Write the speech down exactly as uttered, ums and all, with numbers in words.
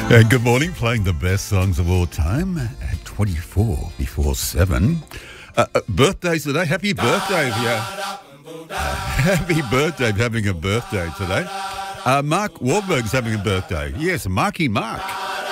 And good morning, playing the best songs of all time at twenty-four before seven. Uh, uh, birthdays today. Happy birthday if you uh, happy birthday if you're having a birthday today. Uh, Mark Wahlberg's having a birthday. Yes, Marky Mark.